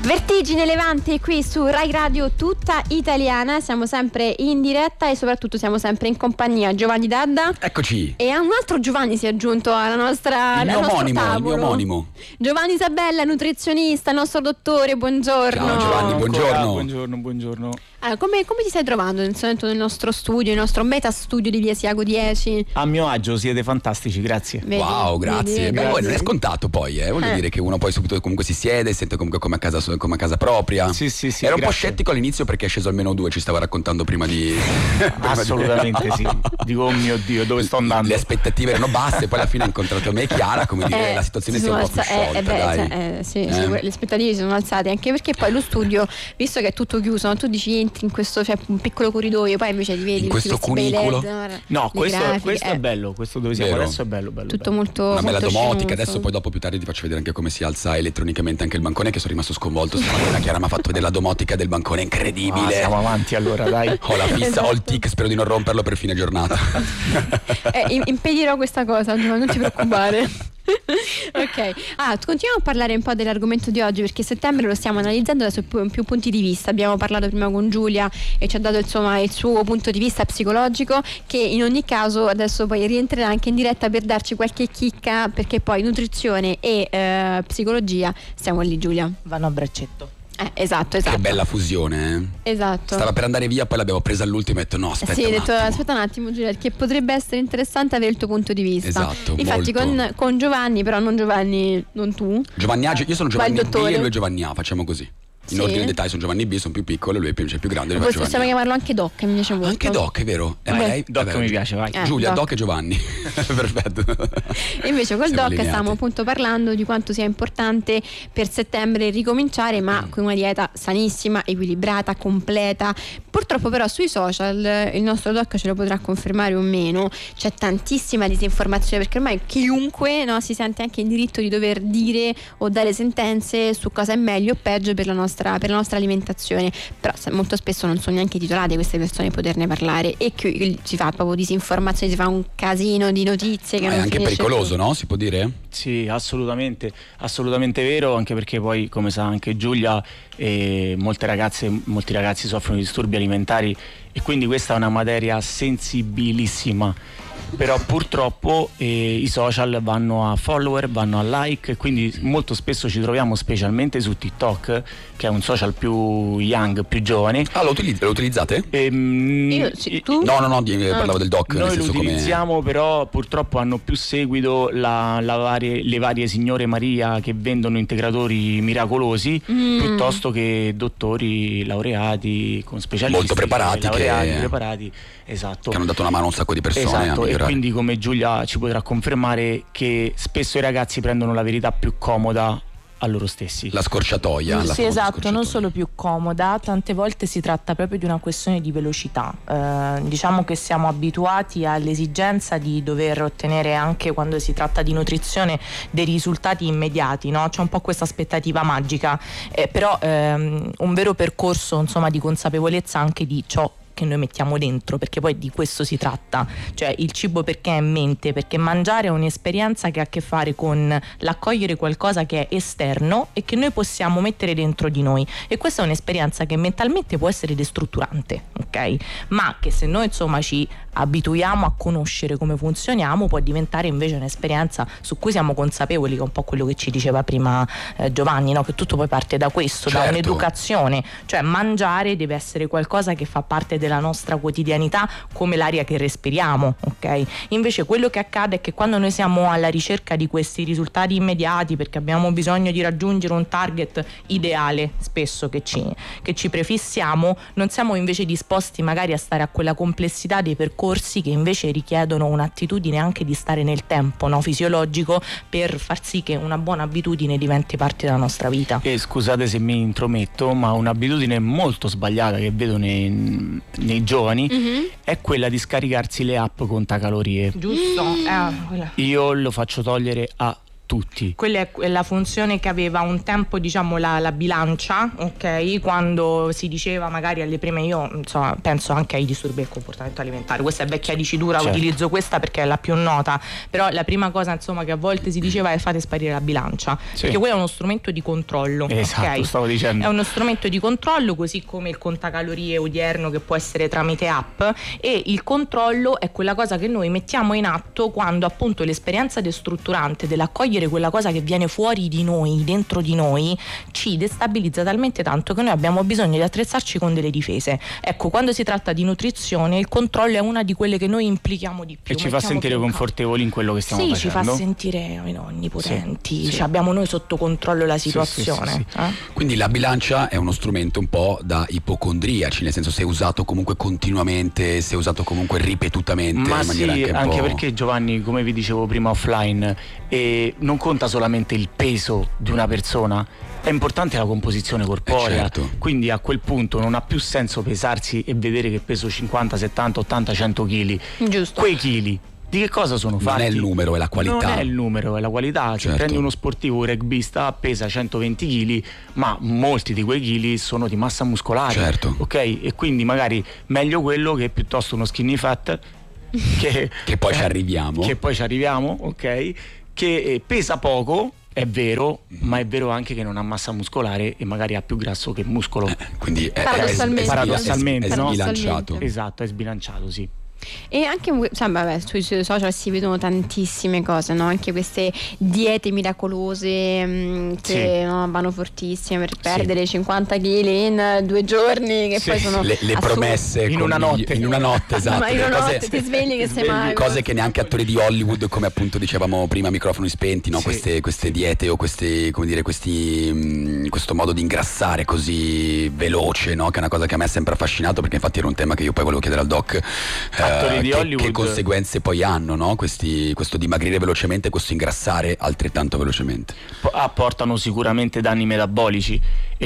Vertigine Levante qui su Rai Radio tutta italiana, siamo sempre in diretta e soprattutto siamo sempre in compagnia. Giovanni Dadda. Eccoci. E un altro Giovanni si è aggiunto alla nostra il mio omonimo. Giovanni Sabella, nutrizionista, il nostro dottore, buongiorno. Ciao Giovanni, buongiorno. Allora, come ti stai trovando nel nostro studio, il nostro meta studio di Via Siago 10? A mio agio, siete fantastici, grazie. Vedi, wow, grazie. vedi. Poi non è scontato poi, voglio dire che uno poi subito comunque si siede, sente comunque come a casa propria. Sì, Ero un po' grazie. scettico all'inizio perché è sceso almeno 2, ci stava raccontando prima di Assolutamente sì. Dico, oh mio Dio, dove sto andando? Le aspettative erano basse, poi alla fine ha incontrato me e Chiara, come dire, la situazione si è un po' più sciolta, dai. Sì, le aspettative si sono alzate, anche perché poi lo studio, visto che è tutto chiuso, no, tu dici entri in questo, cioè, un piccolo corridoio, poi invece ti vedi in questo cunicolo. No, questo è bello, questo dove siamo adesso è bello. Tutto molto una bella molto domotica. scenuto. Adesso poi dopo più tardi ti faccio vedere anche come si alza elettronicamente anche il bancone, che sono rimasto sconvolto stamattina. Chiara mi ha fatto vedere la domotica del bancone, incredibile. Siamo avanti allora, dai. Ho la fissa, ho il tic, spero di non romperlo per fine giornata. Impedirò questa cosa, non ti preoccupare. Ok, continuiamo a parlare un po' dell'argomento di oggi, perché settembre lo stiamo analizzando da più punti di vista. Abbiamo parlato prima con Giulia e ci ha dato insomma il suo punto di vista psicologico, che in ogni caso adesso poi rientrerà anche in diretta per darci qualche chicca, perché poi nutrizione e psicologia stiamo lì, Giulia. Vanno a braccetto. Esatto. Che bella fusione, Esatto. Stava per andare via, poi l'abbiamo presa all'ultimo e ho detto no, aspetta un attimo Giulia, che potrebbe essere interessante avere il tuo punto di vista. Esatto. Infatti molto. con Giovanni, però non Giovanni, non tu. Giovanni A, io sono Giovanni B dottore. e lui è Giovanni A, facciamo così. In Sì. ordine dettaglio sono Giovanni B, sono più piccolo, lui è più grande. Lui Possiamo chiamarlo anche Doc, mi piace molto. Anche Doc, è vero. Doc mi piace, vai. Giulia, Doc e Giovanni. Perfetto. E invece col Siamo Doc allineati. stiamo appunto parlando di quanto sia importante per settembre ricominciare, ma con una dieta sanissima, equilibrata, completa. Purtroppo però sui social, il nostro Doc ce lo potrà confermare o meno, c'è tantissima disinformazione, perché ormai chiunque si sente anche in diritto di dover dire o dare sentenze su cosa è meglio o peggio per la nostra alimentazione. Però molto spesso non sono neanche titolate queste persone a poterne parlare, e che si fa proprio disinformazione, si fa un casino di notizie che Ma è non anche finisce pericoloso, più. no? Si può dire? Sì, assolutamente vero, anche perché poi, come sa anche Giulia, molti ragazzi soffrono di disturbi alimentari, e quindi questa è una materia sensibilissima. Però purtroppo i social vanno a follower, vanno a like, quindi molto spesso ci troviamo, specialmente su TikTok, che è un social più young, più giovane. Lo utilizzate? Io, sì, tu? No, parlavo del Doc. Noi nel lo senso utilizziamo, però purtroppo hanno più seguito le varie signore Maria che vendono integratori miracolosi, piuttosto che dottori laureati con specialisti molto preparati, preparati, esatto, che hanno dato una mano a un sacco di persone. Esatto, a e migliorare. quindi, come Giulia ci potrà confermare, che spesso i ragazzi prendono la verità più comoda a loro stessi. La scorciatoia. la Sì, famosa esatto, scorciatoia. non solo più comoda, tante volte si tratta proprio di una questione di velocità. Diciamo che siamo abituati all'esigenza di dover ottenere, anche quando si tratta di nutrizione, dei risultati immediati, no? C'è un po' questa aspettativa magica, però un vero percorso, insomma, di consapevolezza anche di ciò che noi mettiamo dentro, perché poi di questo si tratta, cioè il cibo perché è in mente, perché mangiare è un'esperienza che ha a che fare con l'accogliere qualcosa che è esterno e che noi possiamo mettere dentro di noi, e questa è un'esperienza che mentalmente può essere destrutturante, ok? Ma che se noi insomma ci abituiamo a conoscere come funzioniamo, può diventare invece un'esperienza su cui siamo consapevoli, che è un po' quello che ci diceva prima Giovanni, no? Che tutto poi parte da questo, certo, da un'educazione, cioè mangiare deve essere qualcosa che fa parte della nostra quotidianità, come l'aria che respiriamo, ok? Invece quello che accade è che quando noi siamo alla ricerca di questi risultati immediati, perché abbiamo bisogno di raggiungere un target ideale spesso che ci prefissiamo, non siamo invece disposti magari a stare a quella complessità dei percorsi che invece richiedono un'attitudine anche di stare nel tempo, no? Fisiologico, per far sì che una buona abitudine diventi parte della nostra vita. E scusate se mi intrometto, ma un'abitudine molto sbagliata che vedo nei giovani è quella di scaricarsi le app contacalorie. Giusto? Io lo faccio togliere a tutti. Quella è la funzione che aveva un tempo, diciamo, la bilancia, ok? Quando si diceva magari alle prime, io insomma penso anche ai disturbi del comportamento alimentare, questa è vecchia dicitura, certo. Utilizzo questa perché è la più nota, però la prima cosa insomma che a volte si diceva è fate sparire la bilancia, perché quello è uno strumento di controllo. Esatto, okay? stavo dicendo. È uno strumento di controllo, così come il contacalorie odierno che può essere tramite app, e il controllo è quella cosa che noi mettiamo in atto quando appunto l'esperienza destrutturante dell'accogliere quella cosa che viene fuori di noi, dentro di noi, ci destabilizza talmente tanto che noi abbiamo bisogno di attrezzarci con delle difese. Ecco, quando si tratta di nutrizione, il controllo è una di quelle che noi implichiamo di più. E ci fa sentire confortevoli in quello che stiamo facendo. Sì, ci fa sentire onnipotenti, sì. Cioè, abbiamo noi sotto controllo la situazione. Sì. Quindi la bilancia è uno strumento un po' da ipocondriaci, nel senso, se è usato comunque continuamente, se è usato comunque ripetutamente. Ma in maniera sì, anche un po'... perché, Giovanni, come vi dicevo prima offline, non conta solamente il peso di una persona, è importante la composizione corporea, certo. Quindi a quel punto non ha più senso pesarsi e vedere che peso 50, 70, 80, 100 kg. Giusto. Quei chili di che cosa sono fatti? Non è il numero, è la qualità. Non è il numero, è la qualità. Se certo. prendi uno sportivo rugbista, pesa 120 kg, ma molti di quei chili sono di massa muscolare. Certo. Ok? E quindi magari meglio quello che piuttosto uno skinny fat che poi ci arriviamo. Che poi ci arriviamo, ok? Che pesa poco. È vero, ma è vero anche che non ha massa muscolare e magari ha più grasso che muscolo. Quindi è paradossalmente, è no? sbilanciato. Esatto, è sbilanciato, sì. E anche sui social si vedono tantissime cose, no? Anche queste diete miracolose che vanno fortissime per perdere 50 kg in 2 giorni, che poi sono le promesse in una notte. In una notte, esatto. Ma in una notte ti svegli che sei magro. Cose che neanche attori di Hollywood, come appunto dicevamo prima a microfoni spenti, no? Sì. Queste diete o questi, come dire, questo modo di ingrassare così veloce, no? Che è una cosa che a me ha sempre affascinato, perché infatti era un tema che io poi volevo chiedere al doc. Che conseguenze poi hanno, no? Questo dimagrire velocemente, questo ingrassare altrettanto velocemente. Portano sicuramente danni metabolici, e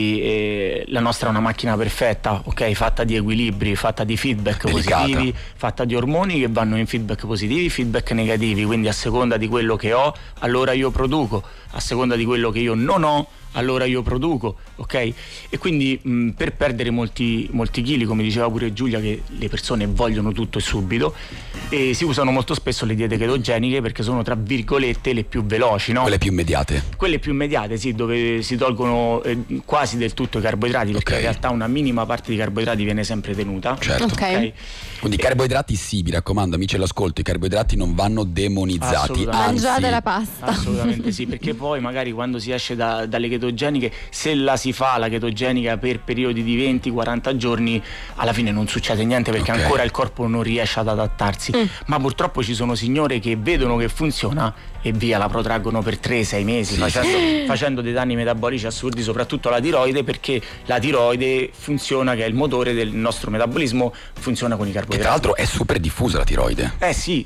quindi la nostra è una macchina perfetta, ok? Fatta di equilibri, fatta di feedback positivi, fatta di ormoni che vanno in feedback positivi, feedback negativi, quindi a seconda di quello che ho, allora io produco, a seconda di quello che io non ho, allora io produco, ok? E quindi per perdere molti chili, come diceva pure Giulia, che le persone vogliono tutto e subito, e si usano molto spesso le diete ketogeniche perché sono, tra virgolette, le più veloci, no? Quelle più immediate. Quelle più immediate, sì, dove si tolgono quasi del tutto i carboidrati, perché in realtà una minima parte di carboidrati viene sempre tenuta. Certo. Ok. Quindi i carboidrati sì, mi raccomando, amici all'ascolto, i carboidrati non vanno demonizzati. Mangiate la pasta. Assolutamente sì, perché poi magari quando si esce dalle ketogeniche, se la si fa la chetogenica per periodi di 20-40 giorni, alla fine non succede niente, perché ancora il corpo non riesce ad adattarsi. Ma purtroppo ci sono signore che vedono che funziona e via, la protraggono per 3-6 mesi, facendo dei danni metabolici assurdi, soprattutto alla tiroide, perché la tiroide funziona, che è il motore del nostro metabolismo, funziona con i carboidrati. Che tra l'altro è super diffusa la tiroide. Sì.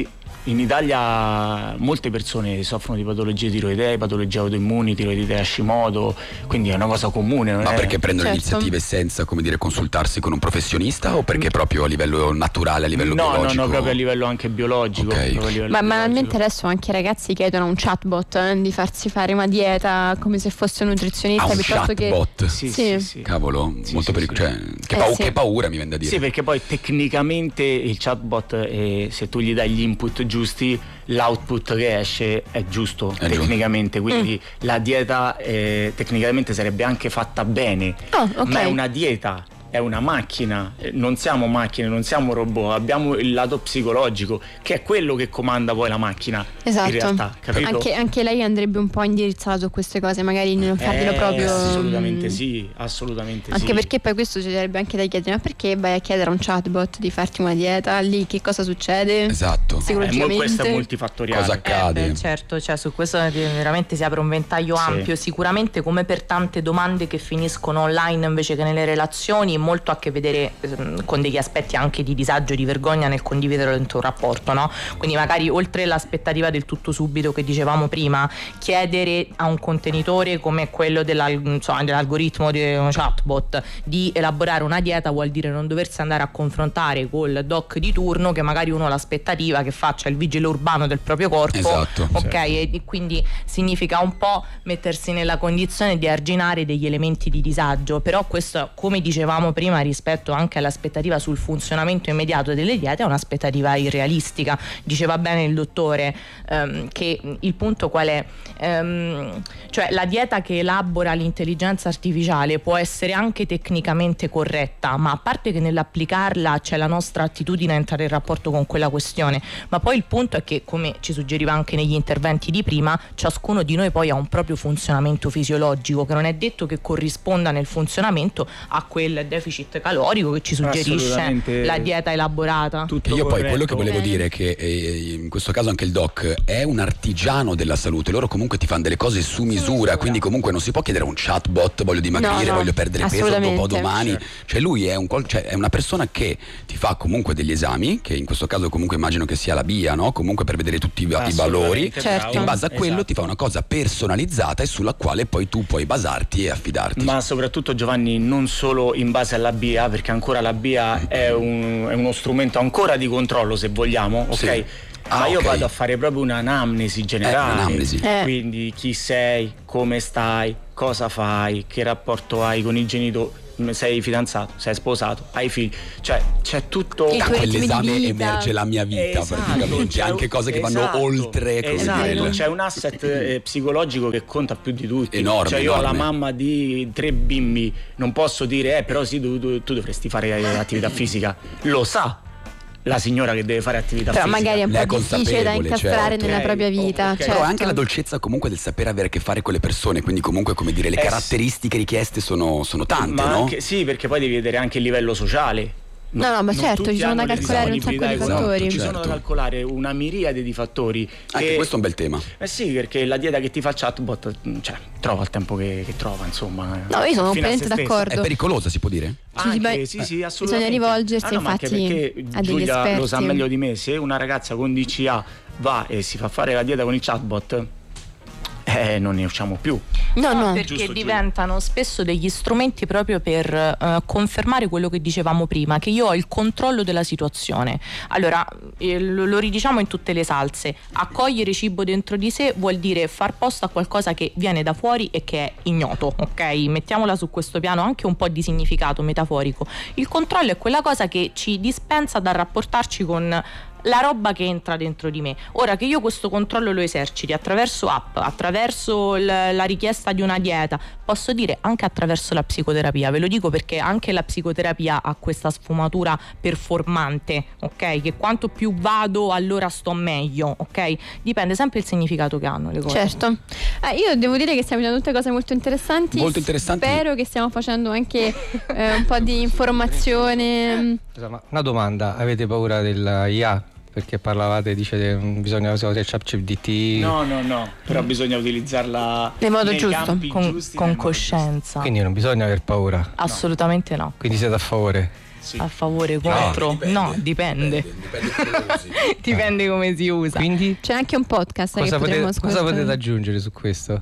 In Italia molte persone soffrono di patologie tiroidee, patologie autoimmuni, tiroidite Hashimoto, quindi è una cosa comune. Ma perché prendono iniziative senza, come dire, consultarsi con un professionista, o perché proprio a livello naturale, a livello biologico? No, proprio a livello anche biologico. Ma banalmente adesso anche i ragazzi chiedono a un chatbot di farsi fare una dieta come se fosse un nutrizionista, piuttosto chatbot? Che sì. Cavolo, molto pericoloso. Che paura, mi viene da dire. Sì, perché poi tecnicamente il chatbot, se tu gli dai gli input giusti, l'output che esce è giusto, tecnicamente, quindi la dieta tecnicamente sarebbe anche fatta bene. Ma è una dieta, è una macchina, non siamo macchine, non siamo robot, abbiamo il lato psicologico, che è quello che comanda poi la macchina. Esatto. In realtà, capito? Anche lei andrebbe un po' indirizzato su queste cose, magari non farglielo proprio. Assolutamente sì. Anche perché poi questo ci sarebbe anche da chiedere: ma perché vai a chiedere a un chatbot di farti una dieta? Lì che cosa succede? Esatto. Psicologicamente. Questo è multifattoriale. Cosa accade? Certo, cioè su questo veramente si apre un ventaglio ampio. Sicuramente, come per tante domande che finiscono online invece che nelle relazioni, quindi molto a che vedere con degli aspetti anche di disagio e di vergogna nel condividere dentro un rapporto, no? Quindi magari oltre l'aspettativa del tutto subito che dicevamo prima, chiedere a un contenitore come quello dell'algoritmo di un chatbot di elaborare una dieta vuol dire non doversi andare a confrontare col doc di turno, che magari uno ha l'aspettativa che faccia il vigile urbano del proprio corpo, esatto, ok, e quindi significa un po' mettersi nella condizione di arginare degli elementi di disagio. Però questo, come dicevamo prima, rispetto anche all'aspettativa sul funzionamento immediato delle diete, è un'aspettativa irrealistica. Diceva bene il dottore che il punto qual è? Cioè la dieta che elabora l'intelligenza artificiale può essere anche tecnicamente corretta, ma a parte che nell'applicarla c'è la nostra attitudine a entrare in rapporto con quella questione, ma poi il punto è che, come ci suggeriva anche negli interventi di prima, ciascuno di noi poi ha un proprio funzionamento fisiologico che non è detto che corrisponda nel funzionamento a quel deficit calorico che ci suggerisce la dieta elaborata. Tutto io corretto. Poi quello che volevo dire è che in questo caso anche il doc è un artigiano della salute, loro comunque ti fanno delle cose su misura, quindi comunque non si può chiedere a un chatbot voglio dimagrire, voglio perdere peso dopo domani, cioè lui è è una persona che ti fa comunque degli esami, che in questo caso comunque immagino che sia la BIA, no? Comunque per vedere tutti i valori, certo. In base a quello ti fa una cosa personalizzata e sulla quale poi tu puoi basarti e affidarti. Ma soprattutto, Giovanni, non solo in base alla BIA, perché ancora la BIA è uno strumento ancora di controllo, se vogliamo, ok? Sì. Ma io vado a fare proprio un'anamnesi generale, quindi chi sei, come stai, cosa fai, che rapporto hai con i genitori, sei fidanzato, sei sposato, hai figli, cioè c'è tutto. Da quell'esame emerge la mia vita, praticamente, anche cose che vanno oltre. C'è un asset psicologico che conta più di tutti. Enorme, cioè io ho la mamma di 3 bimbi, non posso dire però sì, tu dovresti fare attività fisica, lo sa la signora che deve fare attività però fisica. magari è un po' difficile da incastrare nella propria vita, certo. Però anche la dolcezza comunque del sapere avere a che fare con le persone, quindi comunque, come dire, le caratteristiche richieste sono tante, ma no? Anche, sì, perché poi devi vedere anche il livello sociale. No, ma certo, ci sono da calcolare un sacco di fattori. Ci sono da calcolare una miriade di fattori. Anche questo è un bel tema. Sì, perché la dieta che ti fa chatbot, cioè, trova il tempo che trova, insomma. No, io sono completamente d'accordo. È pericolosa, si può dire? Sì, assolutamente. Bisogna rivolgersi, infatti, perché a degli Giulia esperti. Lo sa meglio di me, se una ragazza con DCA va e si fa fare la dieta con il chatbot, non ne usciamo più. No, perché diventano spesso degli strumenti proprio per confermare quello che dicevamo prima, che io ho il controllo della situazione. Allora, lo ridiciamo in tutte le salse: accogliere cibo dentro di sé vuol dire far posto a qualcosa che viene da fuori e che è ignoto, ok? Mettiamola su questo piano anche un po' di significato metaforico. Il controllo è quella cosa che ci dispensa dal rapportarci con la roba che entra dentro di me. Ora che io questo controllo lo eserciti attraverso app, attraverso la richiesta di una dieta, posso dire anche attraverso la psicoterapia. Ve lo dico perché anche la psicoterapia ha questa sfumatura performante, ok? Che quanto più vado allora sto meglio, ok? Dipende sempre il significato che hanno le cose. Certo. Io devo dire che stiamo dicendo tutte cose molto interessanti. Molto interessanti. Spero che stiamo facendo anche un po' di informazione. Ma una domanda: avete paura della IA? Perché parlavate, bisogna usare ChatGPT. No, però bisogna utilizzarla nel modo giusto, con coscienza. Quindi non bisogna aver paura. Assolutamente no. Quindi siete a favore? Sì. A favore, contro? Dipende. Dipende come si usa. Quindi c'è anche un podcast che potremmo ascoltare. Cosa potete aggiungere su questo?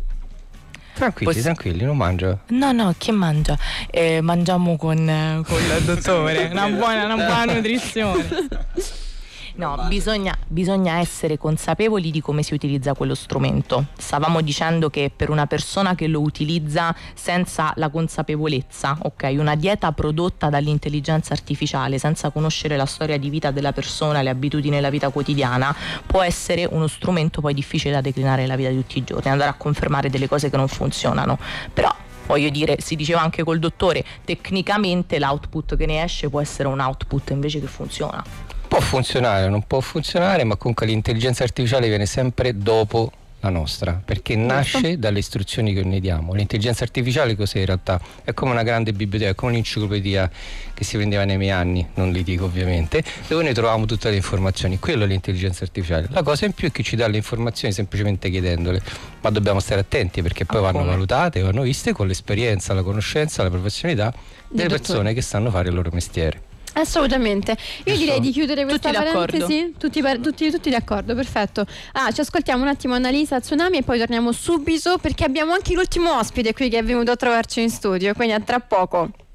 Tranquilli, non mangio. No, chi mangia? Mangiamo con il dottore. una buona nutrizione. No, bisogna essere consapevoli di come si utilizza quello strumento. Stavamo dicendo che per una persona che lo utilizza senza la consapevolezza, ok, una dieta prodotta dall'intelligenza artificiale senza conoscere la storia di vita della persona, le abitudini della vita quotidiana, può essere uno strumento poi difficile da declinare nella vita di tutti i giorni, andare a confermare delle cose che non funzionano. Però voglio dire, si diceva anche col dottore, tecnicamente l'output che ne esce può essere un output invece che funziona. Può funzionare, non può funzionare, ma comunque l'intelligenza artificiale viene sempre dopo la nostra, perché nasce dalle istruzioni che noi diamo. L'intelligenza artificiale cos'è in realtà? È come una grande biblioteca, è come un'enciclopedia che si prendeva nei miei anni, non li dico ovviamente, dove noi trovavamo tutte le informazioni. Quello è l'intelligenza artificiale. La cosa in più è che ci dà le informazioni semplicemente chiedendole, ma dobbiamo stare attenti perché poi vanno valutate, vanno viste con l'esperienza, la conoscenza, la professionalità delle persone che sanno fare il loro mestiere. Assolutamente. Io direi di chiudere questa parentesi. Tutti d'accordo, perfetto. Ci ascoltiamo un attimo Annalisa Tsunami e poi torniamo subito perché abbiamo anche l'ultimo ospite qui che è venuto a trovarci in studio, quindi a tra poco.